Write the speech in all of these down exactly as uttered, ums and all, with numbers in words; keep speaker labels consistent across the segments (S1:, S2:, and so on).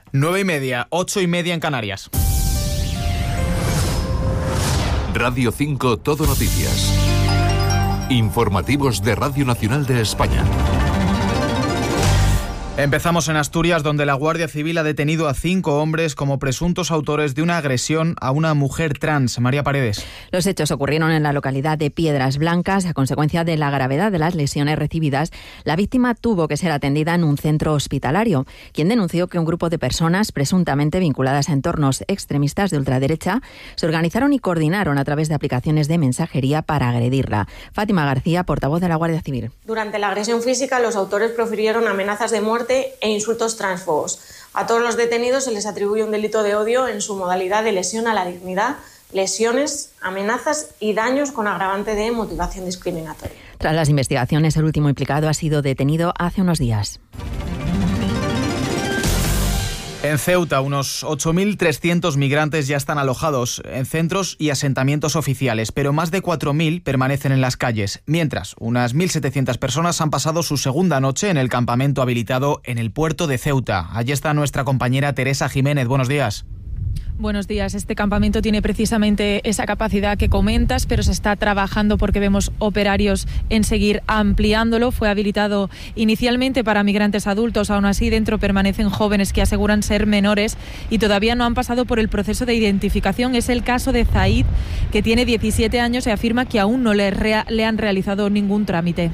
S1: Nueve y media, ocho y media en Canarias.
S2: Radio cinco Todo Noticias. Informativos de Radio Nacional de España.
S1: Empezamos en Asturias, donde la Guardia Civil ha detenido a cinco hombres como presuntos autores de una agresión a una mujer trans. María Paredes.
S3: Los hechos ocurrieron en la localidad de Piedras Blancas. A consecuencia de la gravedad de las lesiones recibidas, la víctima tuvo que ser atendida en un centro hospitalario, quien denunció que un grupo de personas presuntamente vinculadas a entornos extremistas de ultraderecha se organizaron y coordinaron a través de aplicaciones de mensajería para agredirla. Fátima García, portavoz de la Guardia Civil.
S4: Durante la agresión física, los autores profirieron amenazas de muerte e insultos transfobos. A todos los detenidos se les atribuye un delito de odio en su modalidad de lesión a la dignidad, lesiones, amenazas y daños con agravante de motivación discriminatoria.
S3: Tras las investigaciones, el último implicado ha sido detenido hace unos días.
S1: En Ceuta, unos ocho mil trescientos migrantes ya están alojados en centros y asentamientos oficiales, pero más de cuatro mil permanecen en las calles, mientras unas mil setecientas personas han pasado su segunda noche en el campamento habilitado en el puerto de Ceuta. Allí está nuestra compañera Teresa Jiménez. Buenos días.
S5: Buenos días. Este campamento tiene precisamente esa capacidad que comentas, pero se está trabajando porque vemos operarios en seguir ampliándolo. Fue habilitado inicialmente para migrantes adultos, aún así dentro permanecen jóvenes que aseguran ser menores y todavía no han pasado por el proceso de identificación. Es el caso de Zaid, que tiene diecisiete años y afirma que aún no le, rea- le han realizado ningún trámite.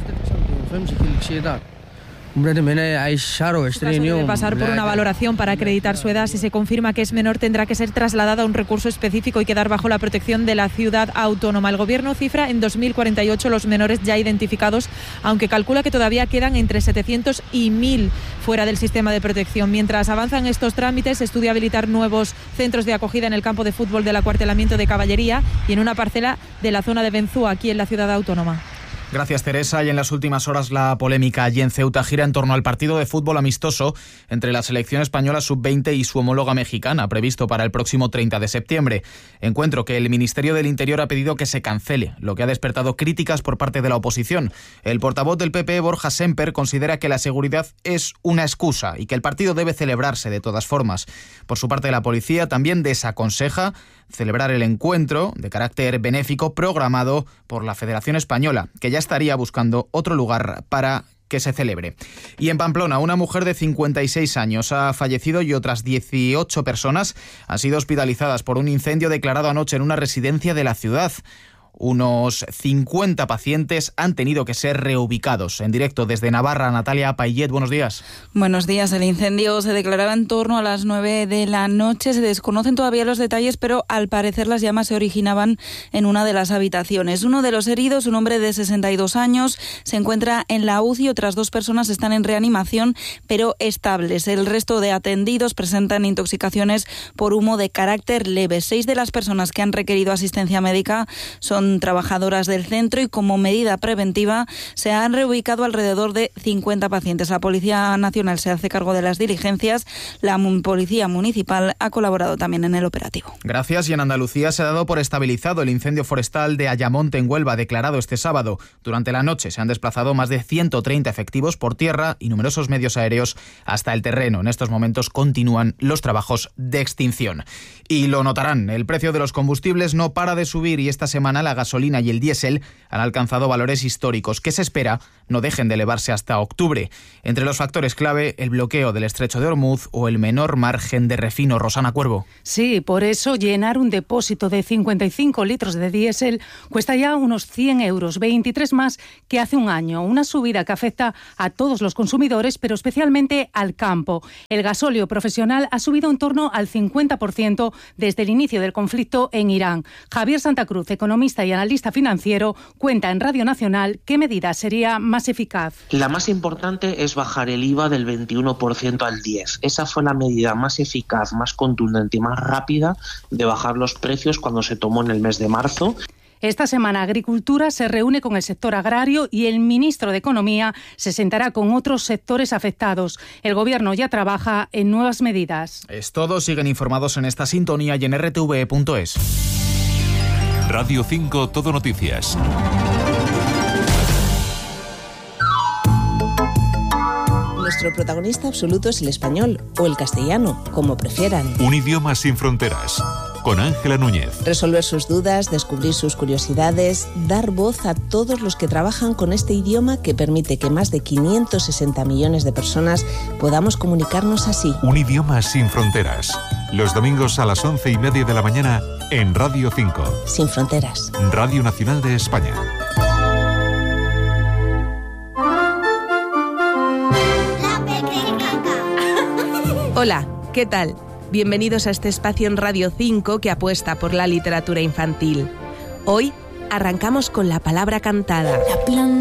S5: Debe pasar por una valoración para acreditar su edad. Si se confirma que es menor, tendrá que ser trasladada a un recurso específico y quedar bajo la protección de la ciudad autónoma. El gobierno cifra en dos mil cuarenta y ocho los menores ya identificados, aunque calcula que todavía quedan entre setecientos y mil fuera del sistema de protección. Mientras avanzan estos trámites, se estudia habilitar nuevos centros de acogida en el campo de fútbol del acuartelamiento de Caballería y en una parcela de la zona de Benzúa, aquí en la ciudad autónoma.
S1: Gracias, Teresa. Y en las últimas horas la polémica allí en Ceuta gira en torno al partido de fútbol amistoso entre la selección española sub veinte y su homóloga mexicana, previsto para el próximo treinta de septiembre. Encuentro que el Ministerio del Interior ha pedido que se cancele, lo que ha despertado críticas por parte de la oposición. El portavoz del P P, Borja Semper, considera que la seguridad es una excusa y que el partido debe celebrarse de todas formas. Por su parte, la policía también desaconseja celebrar el encuentro de carácter benéfico programado por la Federación Española, que ya estaría buscando otro lugar para que se celebre. Y en Pamplona, una mujer de cincuenta y seis años ha fallecido y otras dieciocho personas han sido hospitalizadas por un incendio declarado anoche en una residencia de la ciudad. Unos cincuenta pacientes han tenido que ser reubicados. En directo desde Navarra, Natalia Payet, buenos días.
S6: Buenos días. El incendio se declaraba en torno a las nueve de la noche. Se desconocen todavía los detalles, pero al parecer las llamas se originaban en una de las habitaciones. Uno de los heridos, un hombre de sesenta y dos años, se encuentra en la U C I. Otras dos personas están en reanimación, pero estables. El resto de atendidos presentan intoxicaciones por humo de carácter leve. Seis de las personas que han requerido asistencia médica son trabajadoras del centro y como medida preventiva se han reubicado alrededor de cincuenta pacientes. La Policía Nacional se hace cargo de las diligencias. La Policía Municipal ha colaborado también en el operativo.
S1: Gracias. Y en Andalucía se ha dado por estabilizado el incendio forestal de Ayamonte en Huelva, declarado este sábado. Durante la noche se han desplazado más de ciento treinta efectivos por tierra y numerosos medios aéreos hasta el terreno. En estos momentos continúan los trabajos de extinción. Y lo notarán, el precio de los combustibles no para de subir y esta semana la gasolina y el diésel han alcanzado valores históricos que se espera no dejen de elevarse hasta octubre. Entre los factores clave, el bloqueo del estrecho de Hormuz o el menor margen de refino. Rosana Cuervo.
S7: Sí, por eso llenar un depósito de cincuenta y cinco litros de diésel cuesta ya unos cien euros, veintitrés más que hace un año. Una subida que afecta a todos los consumidores, pero especialmente al campo. El gasóleo profesional ha subido en torno al cincuenta por ciento desde el inicio del conflicto en Irán. Javier Santa Cruz, economista y analista financiero, cuenta en Radio Nacional qué medida sería más eficaz.
S8: La más importante es bajar el I V A del veintiuno por ciento al diez por ciento. Esa fue la medida más eficaz, más contundente y más rápida de bajar los precios cuando se tomó en el mes de marzo.
S7: Esta semana Agricultura se reúne con el sector agrario y el ministro de Economía se sentará con otros sectores afectados. El Gobierno ya trabaja en nuevas medidas.
S1: Es todo. Siguen informados en esta sintonía y en r t v punto es.
S2: Radio cinco Todo Noticias.
S9: nuestro protagonista absoluto es el español o el castellano, como prefieran.
S2: Un idioma sin fronteras, con Ángela Núñez.
S9: Resolver sus dudas, descubrir sus curiosidades, dar voz a todos los que trabajan con este idioma que permite que más de quinientos sesenta millones de personas podamos comunicarnos así.
S2: Un idioma sin fronteras. Los domingos a las once y media de la mañana en Radio cinco.
S9: Sin fronteras.
S2: Radio Nacional de España.
S10: Hola, ¿qué tal? Bienvenidos a este espacio en Radio cinco que apuesta por la literatura infantil. Hoy arrancamos con La palabra cantada. La